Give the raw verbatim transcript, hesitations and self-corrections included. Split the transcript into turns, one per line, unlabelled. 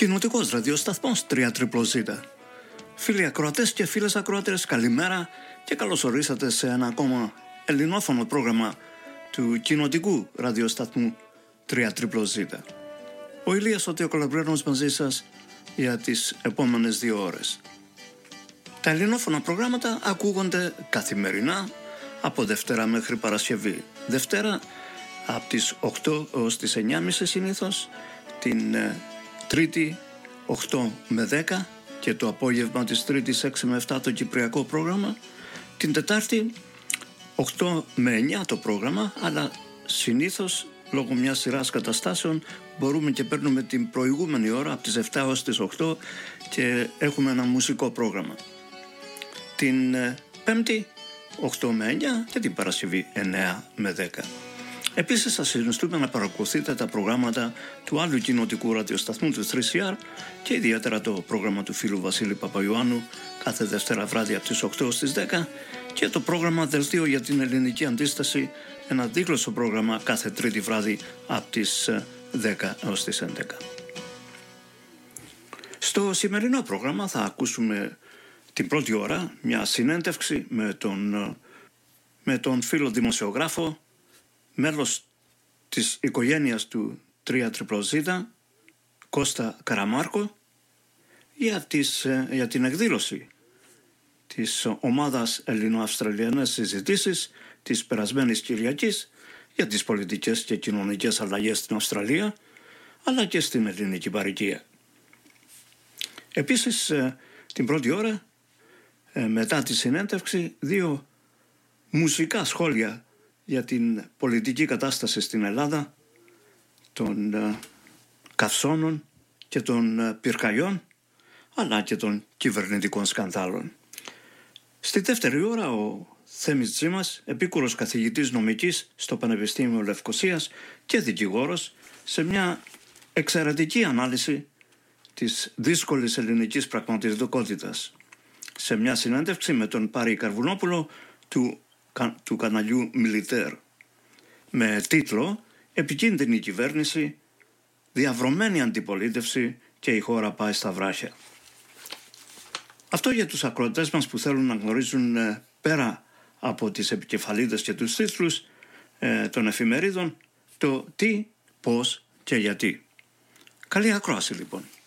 Κοινοτικός ραδιοσταθμός τρία τρίπλο ζέτα. Φίλοι ακροατές και φίλες ακροατές, καλημέρα και καλώς ορίσατε σε ένα ακόμα ελληνόφωνο πρόγραμμα του κοινοτικού ραδιοσταθμού τρία τρίπλο ζέτα. Ο Ηλίας ο Θεοκολαμπρένος μαζί σας για τις επόμενες δύο ώρες. Τα ελληνόφωνα προγράμματα ακούγονται καθημερινά από Δευτέρα μέχρι Παρασκευή. Δευτέρα από τις οκτώ έως τις εννιά και μισή συνήθως, την Τρίτη οκτώ με δέκα και το απόγευμα της Τρίτης έξι με επτά το κυπριακό πρόγραμμα, την Τετάρτη οκτώ με εννιά το πρόγραμμα, αλλά συνήθως λόγω μιας σειράς καταστάσεων μπορούμε και παίρνουμε την προηγούμενη ώρα από τις επτά έως τις οκτώ και έχουμε ένα μουσικό πρόγραμμα. Την Πέμπτη οκτώ με εννιά και την Παρασκευή εννιά με δέκα. Επίσης θα συνιστούμε να παρακολουθείτε τα προγράμματα του άλλου κοινοτικού ραδιοσταθμού του θρι σι αρ και ιδιαίτερα το πρόγραμμα του φίλου Βασίλη Παπαϊωάννου κάθε Δευτέρα βράδυ από τις οκτώ στις δέκα και το πρόγραμμα Δελτίο για την Ελληνική Αντίσταση, ένα δίγλωσσο πρόγραμμα κάθε Τρίτη βράδυ από τις δέκα έως τις έντεκα. Στο σημερινό πρόγραμμα θα ακούσουμε την πρώτη ώρα μια συνέντευξη με τον, με τον φίλο δημοσιογράφο, μέλος της οικογένειας του τρία τρίπλο ζέτα, Κώστα Καραμάρκο, για, τις, για την εκδήλωση της ομάδας Ελληνοαυστραλιανές συζητήσεις της περασμένης Κυριακής για τις πολιτικές και κοινωνικές αλλαγές στην Αυστραλία, αλλά και στην ελληνική παροικία. Επίσης, την πρώτη ώρα, μετά τη συνέντευξη, δύο μουσικά σχόλια για την πολιτική κατάσταση στην Ελλάδα, των uh, καυσώνων και των uh, πυρκαγιών, αλλά και των κυβερνητικών σκανδάλων. Στη δεύτερη ώρα ο Θέμης Τζίμας, επίκουρος καθηγητής νομικής στο Πανεπιστήμιο Λευκωσίας και δικηγόρος, σε μια εξαιρετική ανάλυση της δύσκολης ελληνικής πραγματικότητας, σε μια συνέντευξη με τον Πάρη Καρβουνόπουλο του του καναλιού Μιλιτέρ, με τίτλο «Επικίνδυνη κυβέρνηση, διαβρωμένη αντιπολίτευση και η χώρα πάει στα βράχια». Αυτό για τους ακροατές μας που θέλουν να γνωρίζουν ε, πέρα από τις επικεφαλίδες και τους τίτλους ε, των εφημερίδων το τι, πώς και γιατί. Καλή ακρόαση λοιπόν.